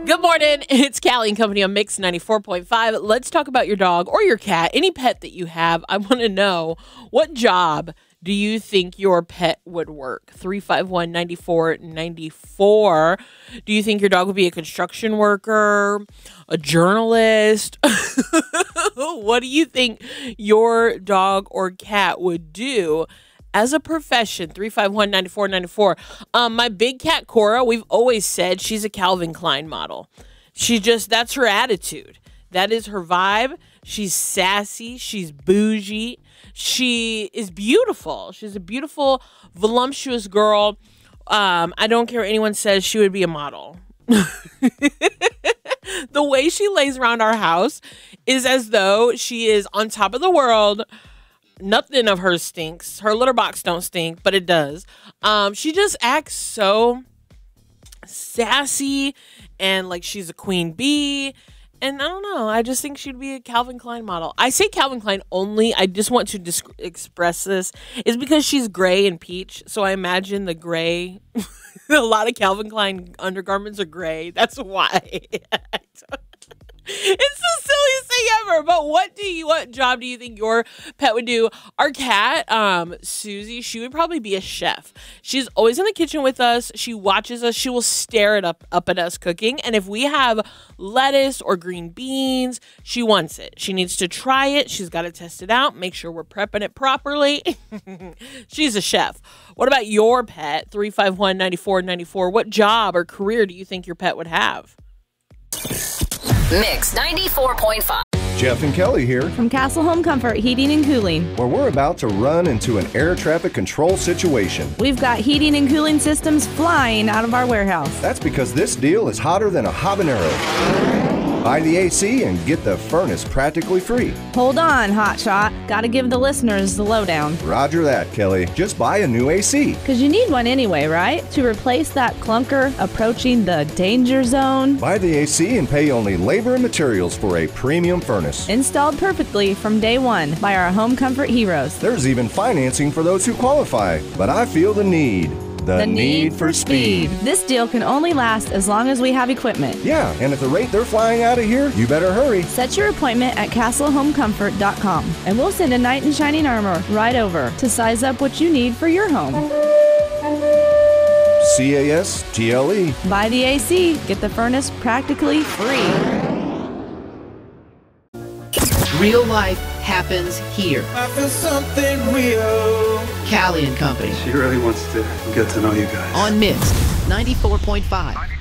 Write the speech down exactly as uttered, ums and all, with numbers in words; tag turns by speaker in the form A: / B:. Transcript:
A: Good morning. It's Callie and Company on Mix ninety-four point five. Let's talk about your dog or your cat, any pet that you have. I want to know, what job do you think your pet would work? three five one, nine four nine four. Do you think your dog would be a construction worker, a journalist? What do you think your dog or cat would do as a profession? Three five one, nine four nine four. Um, my big cat, Cora, we've always said she's a Calvin Klein model. She just, that's her attitude. That is her vibe. She's sassy. She's bougie. She is beautiful. She's a beautiful, voluptuous girl. Um, I don't care what anyone says, she would be a model. The way she lays around our house is as though she is on top of the world. Nothing of her stinks. Her litter box don't stink, but it does. Um, she just acts so sassy and like she's a queen bee. And I don't know. I just think she'd be a Calvin Klein model. I say Calvin Klein only. I just want to dis- express this. Is because she's gray and peach. So I imagine the gray. A lot of Calvin Klein undergarments are gray. That's why. It's the silliest thing ever. But what do you, what job do you think your pet would do? Our cat, um, Susie, she would probably be a chef. She's always in the kitchen with us. She watches us. She will stare it up, up at us cooking. And if we have lettuce or green beans, she wants it. She needs to try it. She's got to test it out, make sure we're prepping it properly. She's a chef. What about your pet? three five one, nine four nine four. What job or career do you think your pet would have?
B: Mix ninety-four point five.
C: Jeff and Kelly here
D: from Castle Home Comfort Heating and Cooling,
C: where we're about to run into an air traffic control situation.
D: We've got heating and cooling systems flying out of our warehouse.
C: That's because this deal is hotter than a habanero. Buy the A C and get the furnace practically free.
D: Hold on, hotshot. Gotta give the listeners the lowdown.
C: Roger that, Kelly. Just buy a new A C.
D: Because you need one anyway, right? To replace that clunker approaching the danger zone.
C: Buy the A C and pay only labor and materials for a premium furnace.
D: Installed perfectly from day one by our Home Comfort heroes.
C: There's even financing for those who qualify. But I feel the need. The,
D: the
C: need,
D: need for speed. speed. This deal can only last as long as we have equipment.
C: Yeah, and at the rate they're flying out of here, you better hurry.
D: Set your appointment at castle home comfort dot com, and we'll send a knight in shining armor right over to size up what you need for your home.
C: C A S T L E.
D: Buy the A C, get the furnace practically free.
E: Real life happens here.
F: I feel something real.
E: Callie and Company.
G: She really wants to get to know you guys.
E: On Mix ninety-four point five.